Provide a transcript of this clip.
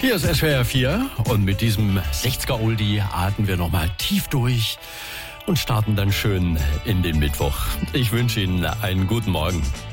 Hier ist SWR 4 und mit diesem 60er Oldie atmen wir nochmal tief durch und starten dann schön in den Mittwoch. Ich wünsche Ihnen einen guten Morgen.